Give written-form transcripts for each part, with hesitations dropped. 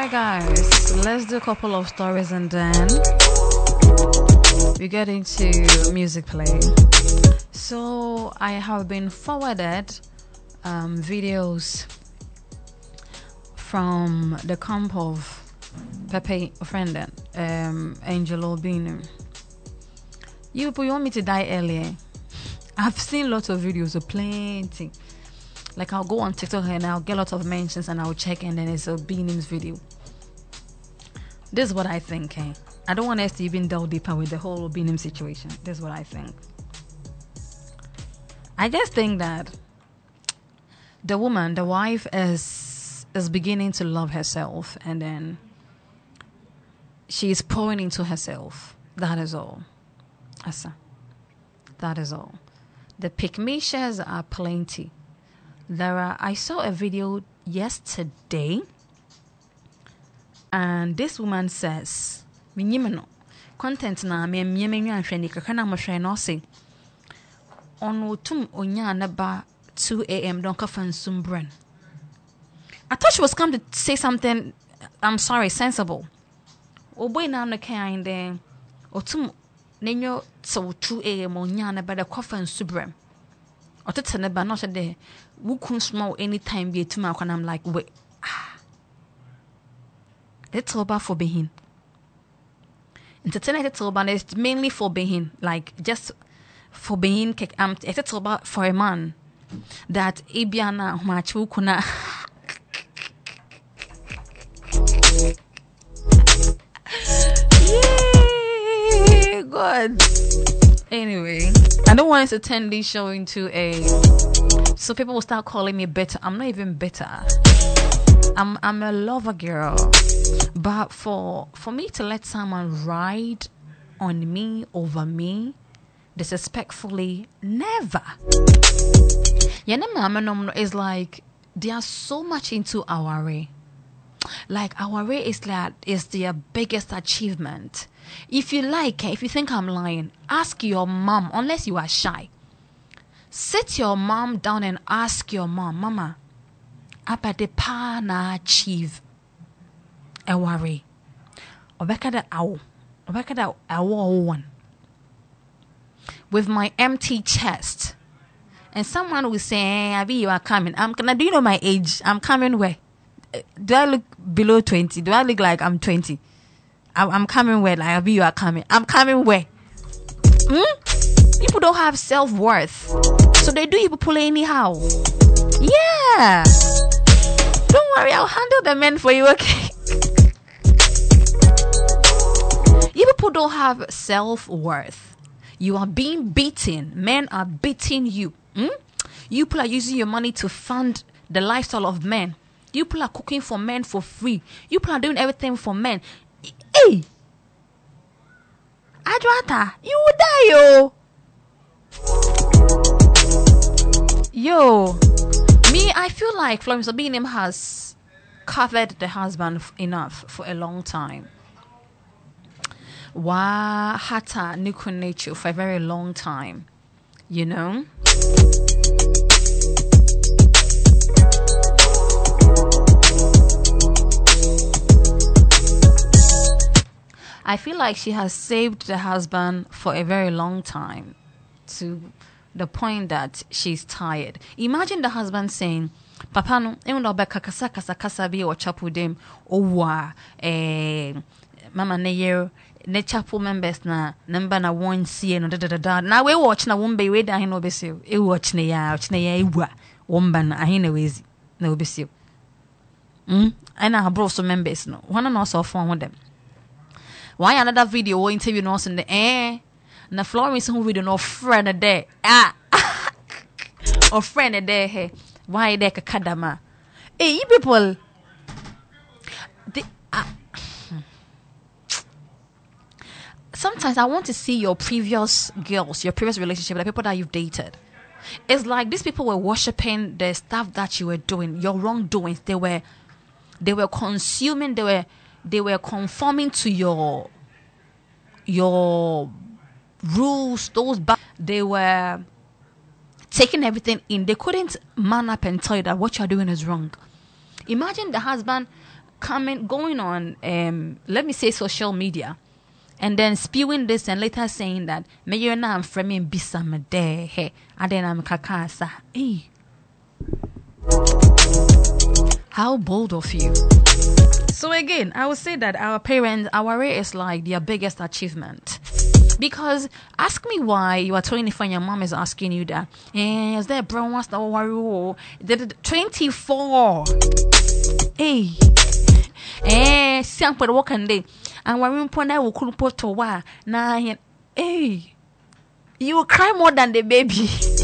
Alright guys, let's do a couple of stories and then we get into music play. So I have been forwarded videos from the camp of Pepe Offended, Angelo Binu. You want me to die earlier? I've seen lots of videos of plenty. Like I'll go on TikTok and I'll get lots of mentions and I'll check and then it's a Beanim's video. This is what I think, eh? I don't want us to even delve deeper with the whole Beanim situation. This is what I think. I just think that the woman, the wife is beginning to love herself and then she's pouring into herself. That is all. Asa. That is all. The pick-me-shares are plenty. I saw a video yesterday and this woman says content na me nhwani kakra na mo hwe no say on otum onya na ba 2 a.m. don't kafa nsumbren. I thought she was come to say something sensible. Oboy na no kind then otum nenyo so 2 a.m. onya na ba da kafa nsumbren. Otetene ba no se de wukun small anytime be to and I'm like, wait, it's all about for being. Entertainment it's all about is mainly for being, like just for being. It's all about for a man that Ibiana much wukuna. Yay, God. Anyway, I don't want us to turn this show into so people will start calling me bitter. I'm not even bitter. I'm a lover girl. But for me to let someone ride on me, over me, disrespectfully, never. Is like they are so much into our way. Like our way is their biggest achievement. If you think I'm lying, ask your mom, unless you are shy. Sit your mom down and ask your mom, Mama, abade pa na achieve a worry. Obekada awo one. With my empty chest. And someone will say, Abi, you are coming. Do you know my age? I'm coming where? Do I look below 20? Do I look like I'm 20? I'm coming where? Like, Abi, you are coming. I'm coming where? People don't have self-worth. So they do people pull anyhow. Yeah. Don't worry, I'll handle the men for you, okay? You people don't have self-worth. You are being beaten. Men are beating you. You people are using your money to fund the lifestyle of men. You people are cooking for men for free. You people are doing everything for men. Hey! Adwata, you will die, yo! Yo, me, I feel like Florence Obinim has covered the husband enough for a long time. Hata Nukunechu for a very long time, you know? I feel like she has saved the husband for a very long time to the point that she's tired. Imagine the husband saying, Papa no, endo beka kasa bi o chapu dem owa mama ne year ne chapu members na number na one see no da. Na we watch na wombe we da hin obese. E watch na ya ewa womba na hin na wezi na obese. Ana habro so members no. One na also phone with them. Why another video or interview no in the na Florence who video no friend there or friend there hey why there kadama you people sometimes I want to see your previous girls, your previous relationship, the people that you've dated. It's like these people were worshiping the stuff that you were doing, your wrongdoings. They were consuming, they were conforming to your rules, they were taking everything in. They couldn't man up and tell you that what you're doing is wrong. Imagine the husband going on, let me say social media, and then spewing this and later saying that me you na am framing bisam de he aden am kakasa. Hey, how bold of you. So again, I would say that our parents, our way is like their biggest achievement. Because ask me why you are 24 and your mom is asking you that. Is there a brown wants to worry? 24. Hey. Sample work and day. And when we couldn't put to wa. Hey. You will cry more than the baby.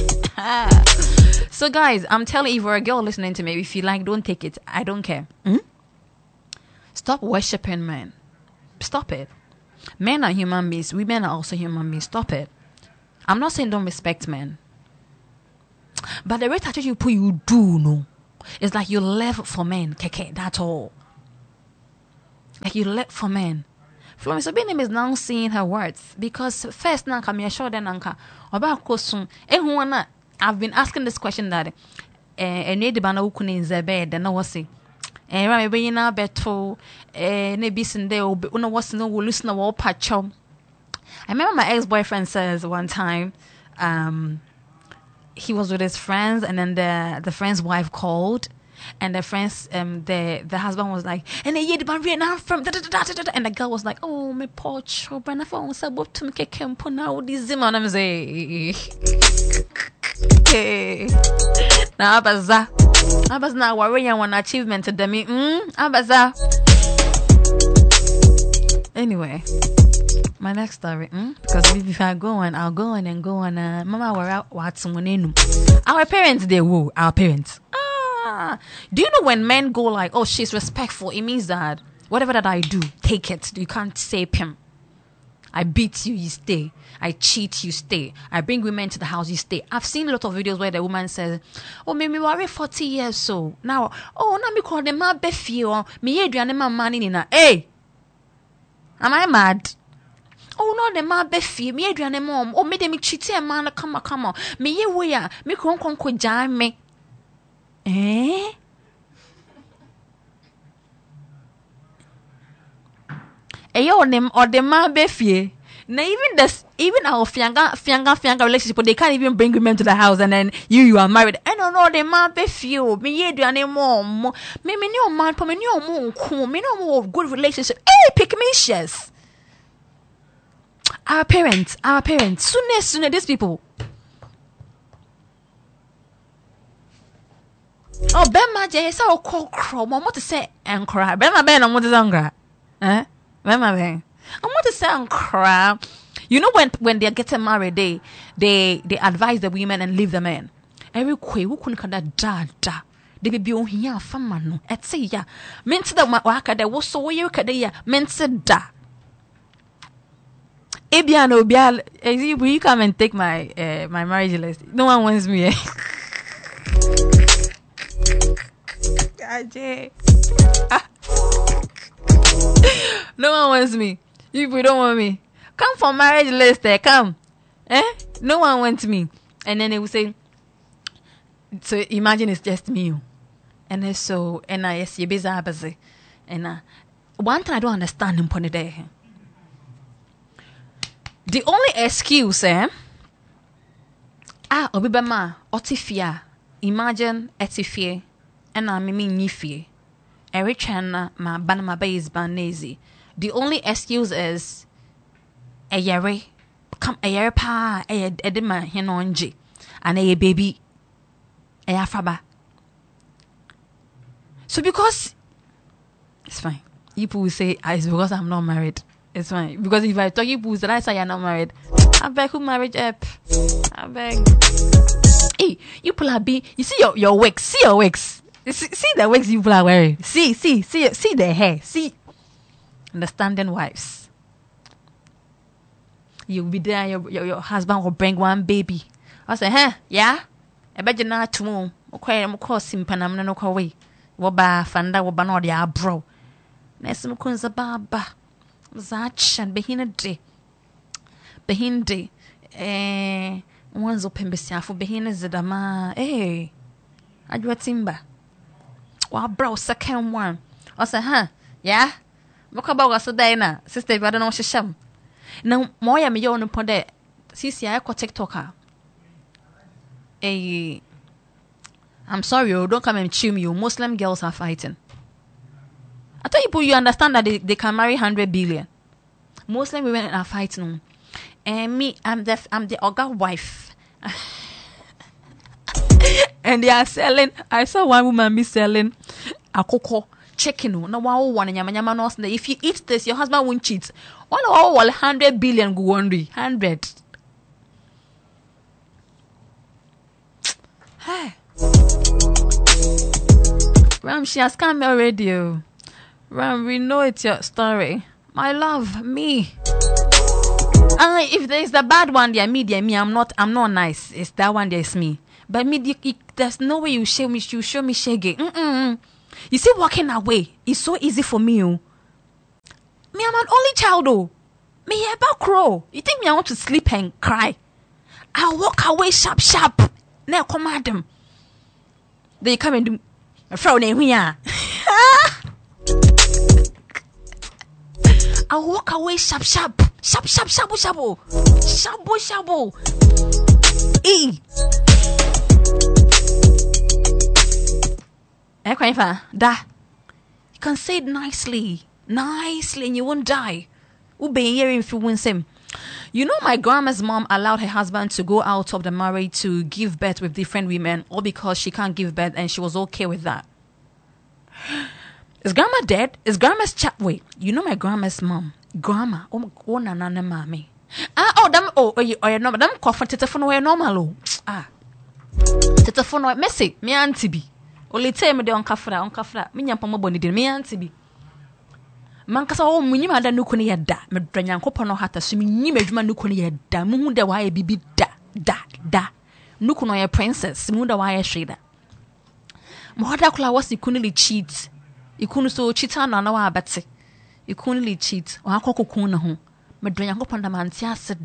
So guys, I'm telling you, if you're a girl listening to me, if you like, don't take it. I don't care. Stop worshipping men. Stop it. Men are human beings. Women are also human beings. Stop it. I'm not saying don't respect men. But the rate at which you do, no. It's like you live for men. Keke, that's all. Like you live for men. Florence Obianim is now seeing her words. Because first, nanka, me assure then nanka. Oba kosun. I've been asking this question that the bana ukuni in zebe, then I was saying. Maybe na beto nebi sinde una wasno will listen to all patcho. I remember my ex-boyfriend says one time he was with his friends and then the friend's wife called and the friends the husband was like and the from and the girl was like, oh my poor children, I found myself up to make a camp now this zimmer and I'm say now baza Abaza na worry and one achievement to them. Abaza. Anyway, my next story. Because if I go on, I'll go on and go on. Mama, we're out. What's our parents? They woo. Our parents. Do you know when men go like, oh, she's respectful? It means that whatever that I do, take it. You can't say pim. I beat you, you stay. I cheat, you stay. I bring women to the house, you stay. I've seen a lot of videos where the woman says, oh, maybe we're 40 years so. Now, oh, now me call them my befi or me ye do my money in a. Hey! Am I mad? Oh, no, the my befi, me ye do mom. Oh, me de me cheat a man, come on. Me ye weya, me kon jam me. Eh? Ayo or the man befie. Now even our fianga relationship, they can't even bring women to the house and then you are married. I don't know the man befie. Me ye do any more. Me no man for me no more cool. Me no more good relationship. Hey, pick me shares. Our parents. Sooner these people. Oh, Bema J is so called chrome. What to say and cry. Bema Ben and what is anger? Eh? I want to say and cry. You know when they're getting married, they advise the women and leave the men. Every quay who couldn't da. They be on here for man. At say ya. Meant that waka there was so you could ya. Meant da. Ebiano Bial, will you come and take my my marriage list? No one wants me. No one wants me. If you don't want me, come for marriage list. Come. No one wants me. And then they will say, so imagine it's just me. And then so, and I see bizarre. And one thing I don't understand in Pony Day. The only excuse, Obibama, Otifia, imagine Etifie, and I mean Nifie. Erichana, my banama base banese. The only excuse is a yere, come a yere pa, a edema, henonji, and a baby, a afaba. So because it's fine, people will say it's because I'm not married. It's fine because if I talk you people that I say you're not married, I beg who marriage up. I beg. Hey, you people are being. You see your wigs. See your wigs. See the wigs you people are wearing. See the hair. See. Understanding wives. You'll be there, your husband will bring one baby. I say, yeah? I bet you not tomorrow. Okay, I'm causing Panama no way. Woba, Fanda, woba, no, ya bro. Nesum Kunza Baba. Zach and Behinade. One's open Bessia for Behina Zedama. I do a timber. Well, bro, second one. I said, huh? Yeah? What about us today now? Sister, I don't know what she's saying. Now, more ya me on upon that. Sisi, I call TikToker. I'm sorry, don't come and chew me. You Muslim girls are fighting. I tell you, you understand that they can marry 100 billion. Muslim women are fighting. And me, I'm the Oga wife. And they are selling. I saw one woman be selling a cocoa chicken. No one nyama no. If you eat this, your husband won't cheat. One 100 billion go on 100. Hey. Ram, she has come already. Ram, we know it's your story. My love, me. If there's the bad one, there, me, I'm not nice. It's that one, there's me. But me, there's no way you show me shaggy. You see, walking away is so easy for me. Me, I'm an only child, though. Me, about crow. You think me, I want to sleep and cry? I'll walk away sharp. Now, come at them. They come and do a frown here. I'll walk away sharp. Shabu. Da. You can say it nicely, and you won't die. Ube hearing if you win him. You know, my grandma's mom allowed her husband to go out of the marriage to give birth with different women, all because she can't give birth, and she was okay with that. Is grandma dead? Is grandma's chat? Wait, you know my grandma's mom. Grandma, nana mommy. You know, madam, cough telephone where normal. Telephone messy, me auntie be. Only tell me the unkafra. Me nyampa boni di me auntie be. Man kasa munyi mada nuko ne yada. Me dranyankopa no hata so munyi medwuma nuko ne yada. Mu hu de wa ye bibi da. Nuko no ye princess. Mu da wa ye hweda. Mo hada kula wasi kunili cheat. Ikunu so cheater na wa abate. Ikunili cheat. Wa akokokun na ho. Me dranyankopa da mantia se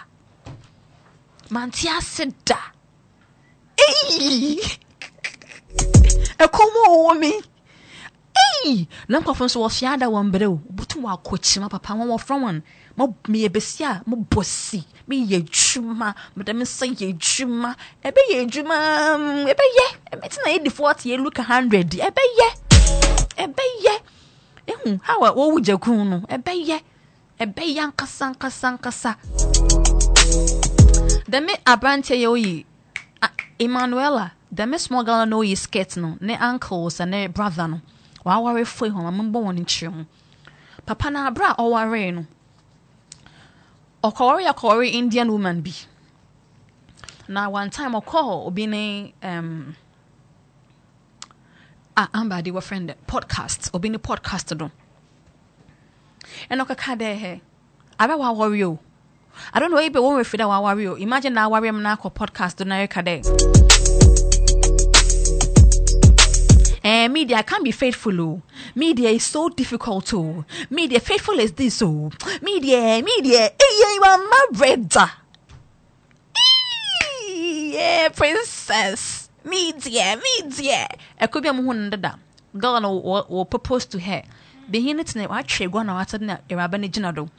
da. Ekomo me. Nam kofon so fiada wan breu butu wa kochima papa won from one mo me besia mo bosi me ye dwuma madam say ye dwuma ebe ye dwuma ebe ye metina e 40 ye look 100 ebe ye how wo wujakun no ebe ye ankasa the me abante ye oyi Emanuela the me small girl no yi skirt no ne uncles and ne brother no wa worry for home ambo won nchi papa na abra o worry no okori Indian woman bi na one time I call obi ne amba they were friend podcast obi ne podcast do and okaka there he aba wa worry o I don't know if we feel that wa worry o imagine na worry am na ko podcast do na reka there. Media can't be faithful. Oh. Media is so difficult. Oh. Media faithful is this. Oh. Media. You are my brother. Yeah, princess. Media. I could be a woman that girl will propose to her. Behind it, I trade one out of the Irabani Genado.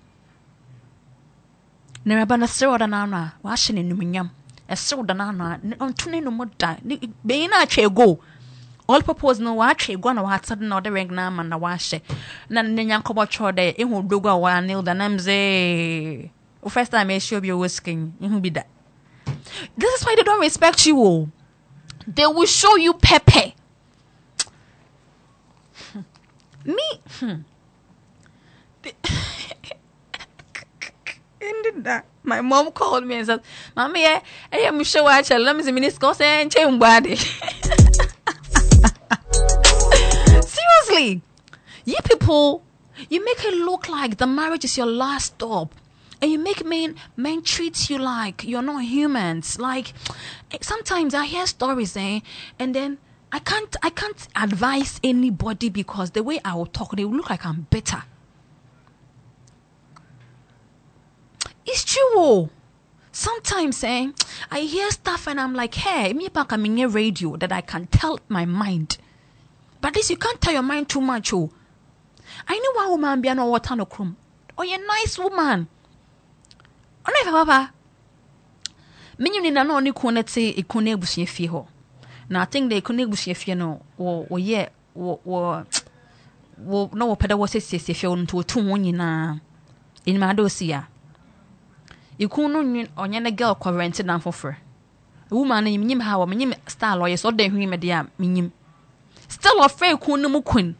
Nerabana Srodana, washing in Numium. A Srodana, on two no more die. Being a trade go. All propose no watch gonna watch another ring nam and a wash. Nan yanko chode, it won't do go one nil the names. First time I show you whisking, it will be that. This is why they don't respect you all. They will show you Pepe. Me. Ended that. My mom called me and said, Mommy, I am sure I shall let me see Minisco and change body. Seriously, you people, you make it look like the marriage is your last stop, and you make men treat you like you're not humans. Like sometimes I hear stories, and then I can't advise anybody because the way I will talk, they will look like I'm bitter. It's true. Sometimes, I hear stuff and I'm like, hey, me back I'm in a radio that I can tell my mind. But this, you can't tell your mind too much, I knew one woman be no water no chrome. Oh, you're a nice woman. Oh, never, papa. Meaning, I know only quantity a cone bush fee ho. Now, I think they couldn't bush if you know, or yeah, or no pedo was a sissy if you're to a 2 1 in my dosia. You couldn't on any girl rented down for free. A woman named him how many star lawyers or they him a dear minim. Still afraid couldn't queen.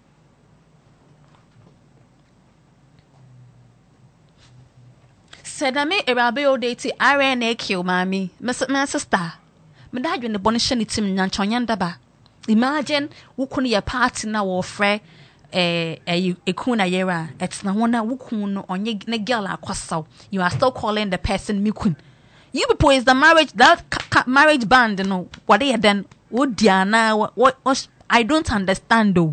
Said I made a rabbi all day to RNA kill, mammy, my sister. My dad in the bonishani tim nanchonyandaba. Imagine who couldn't a party now or fre a kuna yera. It's no wonder who couldn't on ye girl aquaso. You are still calling the person Mikun. You people is the marriage that marriage band, you know what they had done. What Diana, what I don't understand though.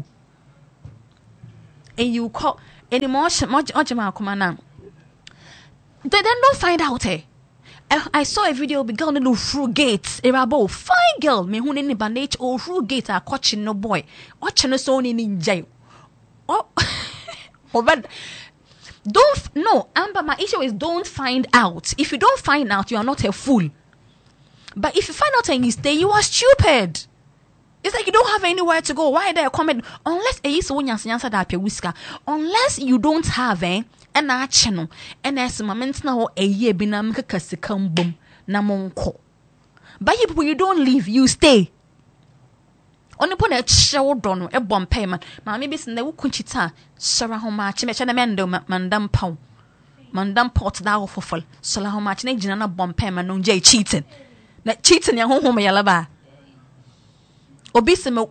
And you call any much commander. Then don't find out, eh? I saw a video of a girl no through gates. A rabo fine girl, me who any bandage or through gate are coaching no boy. Watching us only in jail. Oh, oh, but don't no. Amber, my issue is don't find out. If you don't find out, you are not a fool. But if you find out and you stay, you are stupid. It's like you don't have anywhere to go. Why there comment? Unless unless you don't have an channel and as a moment now a year binam kasikam boom namonko. But if you don't leave, you stay. Only put a show don a bomb payment. Mammy bis in the Wukunchita, Sarah Homa, Chimechanamendo, Mandam Pow, Mandam Pot thou for full, Solahoma, Najana bomb payment on Jay cheating. That cheating your home, Yalaba. Obese me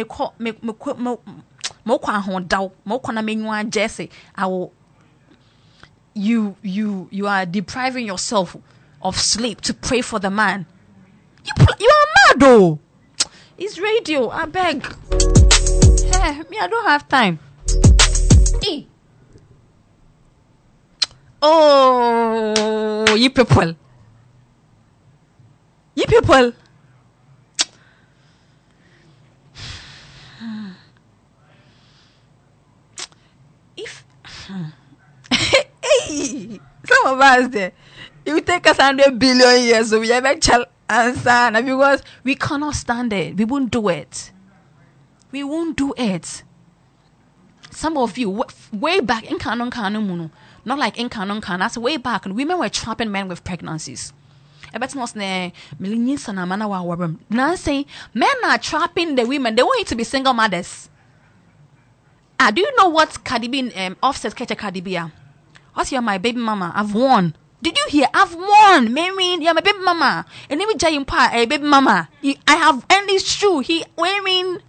kwa ho daw mo kona menwa Jesse. I will you are depriving yourself of sleep to pray for the man. You are mad though. It's radio, I beg. Hey, me I don't have time. Hey. Oh, you people. Hey, some of us there, you take us 100 billion years, so we have a child answer, because we cannot stand it. We won't do it. Some of you, way back in Kanon, not like in Kanon, that's way back, and women were trapping men with pregnancies. I bet not millions and a man our now say men are trapping the women. They want you to be single mothers. Do you know what Cardi B Offset catch a Cardi B? What's your my baby mama? I've won. Did you hear? I've won. Mary, you're my baby mama. And let me tell you, a baby mama. I have, and it's true. The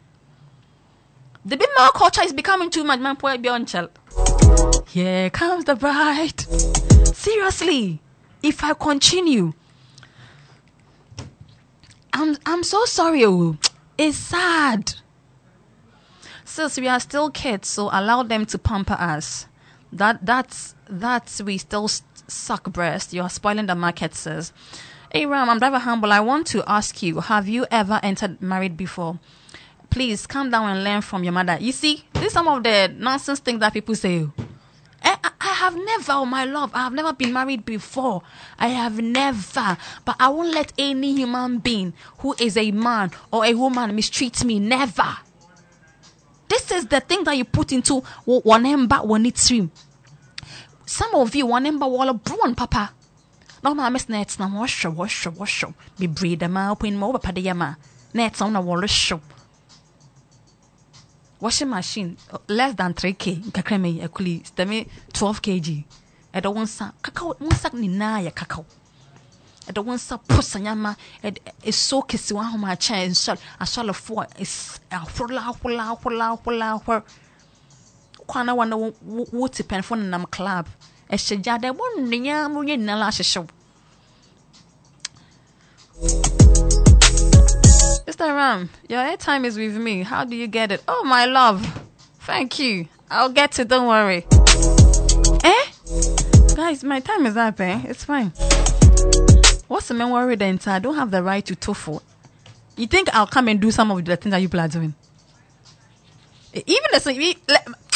baby mama culture is becoming too much. Man, poor beyond child. Here comes the bride. Seriously, if I continue, I'm so sorry. It's sad. Since we are still kids, so allow them to pamper us. That's we still suck breast. You are spoiling the market, sis. Hey Ram, I'm Driver Humble. I want to ask you, have you ever entered married before? Please calm down and learn from your mother. You see, this is some of the nonsense things that people say. I have never, oh my love, I have never been married before. I have never. But I won't let any human being who is a man or a woman mistreat me. Never. This is the thing that you put into one ember when it's stream. Some of you one ember wall of brown papa. No, my miss nets na wash. Be breed a ma open more padayama. Nets on a wall show. Washing machine less than 3K. Kakreme actually stemi 12 kg. I don't want some cacao. One sack ni na ya cacao. I don't want some posanyama. It's so kissy one my chain. I saw a four is a hula. Kwana wanda wuti pen phone nam club. Eshejade won niya munye nala show. Mr. Ram, your airtime is with me. How do you get it? Oh, my love. Thank you. I'll get it. Don't worry. Guys, my time is up, It's fine. What's the main worry then? I don't have the right to TOEFL. You think I'll come and do some of the things that you people are doing? Even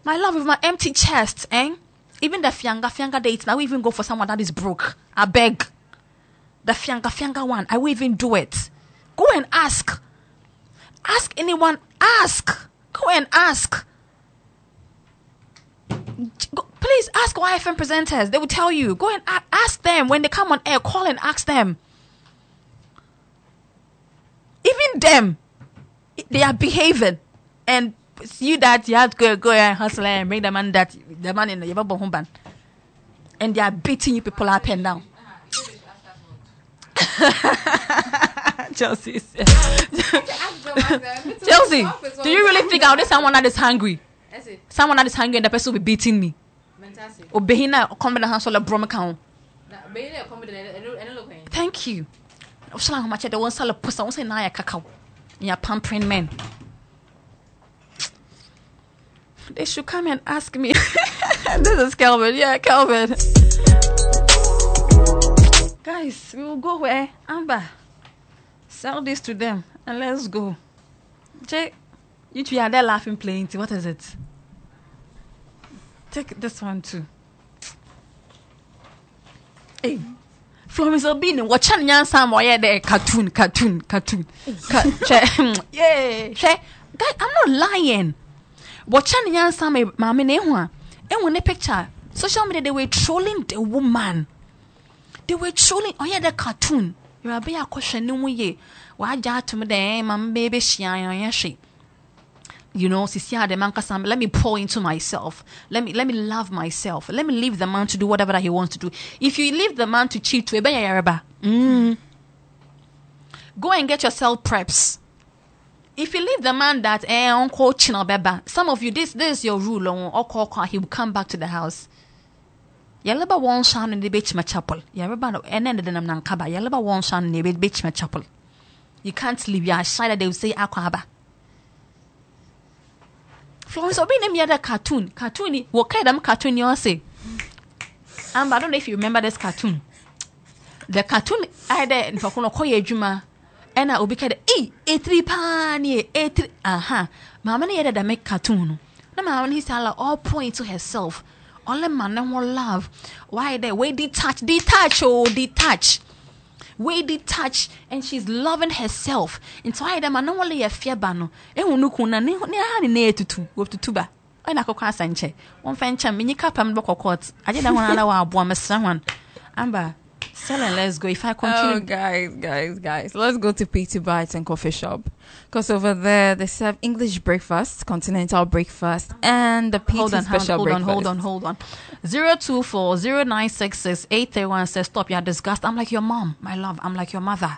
My love, with my empty chest, eh? Even the fianga dates, I will even go for someone that is broke. I beg. The fianga one, I will even do it. Go and ask. Ask anyone. Ask. Go and ask. Please ask YFM presenters. They will tell you. Go and ask them. When they come on air, call and ask them. Even them, they are behaving. And you that you have to go and hustle and bring the man in the Yabba home band. And they are beating you people up and down. Chelsea, do you really think I'll be someone that is hungry? Someone that is hungry and the person will be beating me. Obehina come in the house or a brom account. Thank you. How much they won't sell a post. I won't say na cacao. You're pampering men. They should come and ask me. This is Kelvin. Yeah, Kelvin. Guys, we will go where? Amber. Sell this to them and let's go. Jay, you two are there laughing, playing. What is it? Take this one too. Hey, Florence Obini, watch an young Sam or there cartoon. Yeah, guy, I'm not lying. Watch an young Sam, mammy, and when they picture social media, they were trolling the woman. They were trolling. Oh yeah, the cartoon. You are be a question no way. Why jar to me there, my baby she. You know, Sisia the man kasam. Let me pour into myself. Let me love myself. Let me leave the man to do whatever that he wants to do. If you leave the man to cheat, to go and get yourself preps. If you leave the man that uncle chino beba, some of you this is your rule or he will come back to the house. Yalaba won't shine in the beach my chapel. Yaraba and then the Nankaba. Yalaba won't shine in the beach my chapel. You can't leave your side that they will say Aquaba. Florence Obini me other cartoon. Cartoony. What kind of cartoon you say? I don't know if you remember this cartoon. The cartoon I there for Konokoye Juma. And I will be kind of A3 pani A3. Aha. Mamma near that make cartoon. No man he's all point to herself. All a man will love. Why they way detach, way detach, and she's loving herself. And so I am not only a fear bano. E unukuna ne to tuba. I na kokwa sanche. One fencha mini kapam boko court. I didn't want to allow a someone. Amber, sell and let's go. If I continue. Oh, guys. Let's go to P2 Bites and Coffee Shop. Because over there, they serve English breakfast, continental breakfast, and the P2 special breakfast. Hold on. 024-0966-831 says, stop, you're disgusted. I'm like your mom, my love. I'm like your mother.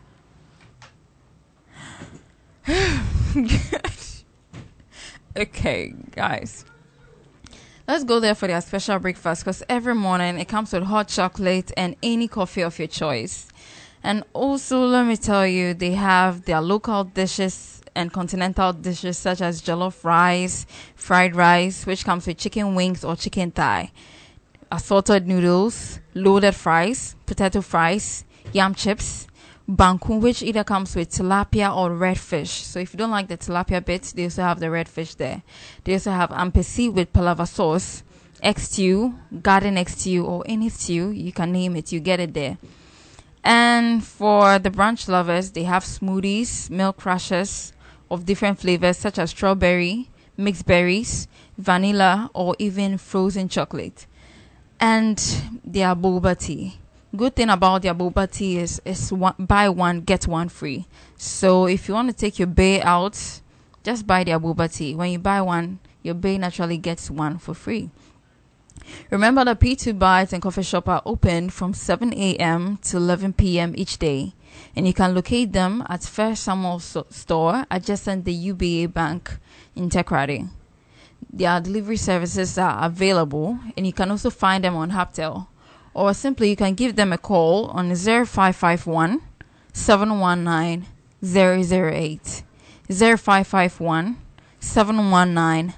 Okay, guys. Let's go there for their special breakfast because every morning it comes with hot chocolate and any coffee of your choice. And also, let me tell you, they have their local dishes and continental dishes such as jollof rice, fried rice, which comes with chicken wings or chicken thigh, assorted noodles, loaded fries, potato fries, yam chips, banku, which either comes with tilapia or redfish. So if you don't like the tilapia bits, they also have the redfish there. They also have ampesi with palava sauce, egg stew, garden egg stew, or any stew, you can name it, you get it there. And for the brunch lovers, they have smoothies, milk crushes of different flavors such as strawberry, mixed berries, vanilla, or even frozen chocolate. And their boba tea. Good thing about their boba tea is buy one, get one free. So if you want to take your bae out, just buy their boba tea. When you buy one, your bae naturally gets one for free. Remember, the P2 Bites and Coffee Shop are open from 7 a.m. to 11 p.m. each day. And you can locate them at First Samuel store adjacent the UBA Bank in Tekrade. Their delivery services are available, and you can also find them on Haptel. Or simply, you can give them a call on 0551 719 008. 0551 719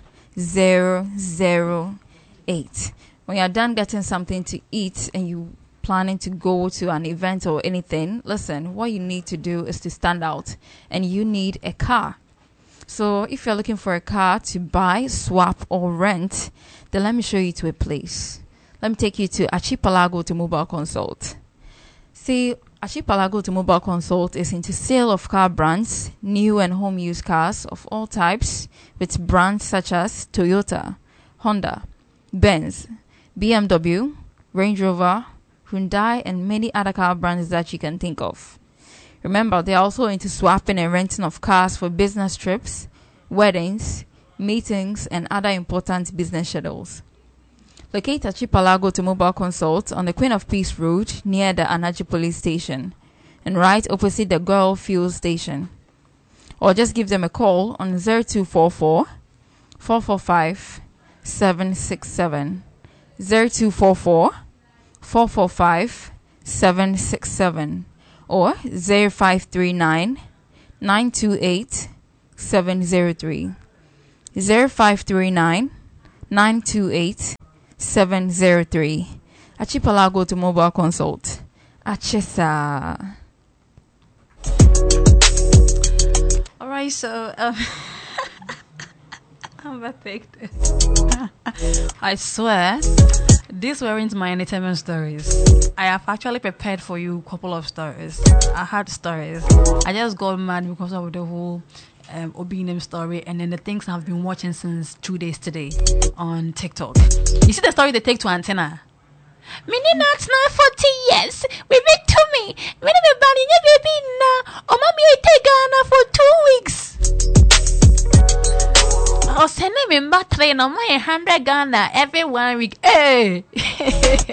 008. When you're done getting something to eat and you planning to go to an event or anything, listen, what you need to do is to stand out, and you need a car. So if you're looking for a car to buy, swap, or rent, then let me show you to a place. Let me take you to Archipelago Automobile Consult. See, Archipelago Automobile Consult is into sale of car brands, new and home use cars of all types, with brands such as Toyota, Honda, Benz, BMW, Range Rover, Hyundai, and many other car brands that you can think of. Remember, they are also into swapping and renting of cars for business trips, weddings, meetings, and other important business schedules. Locate Archipelago Automobile Consult on the Queen of Peace Road near the Anaji Police Station and right opposite the Girl Fuel Station. Or just give them a call on 0244 445 767. 0244 445 767 or 0539 928 703. 0539 928 703. Archipelago Automobile Consult. Achesa. Alright, so I'm gonna take this. I swear, these weren't my entertainment stories. I have actually prepared for you a couple of stories. I had stories. I just got mad because of the whole Obinem story, and then the things I've been watching since 2 days today on TikTok. You see the story they take to Antenna? Not 40 years. We made to me. When the body baby now, or mommy I take Ghana for 2 weeks. Oh, send me back train on my 100 Ghana every 1 week. Hey.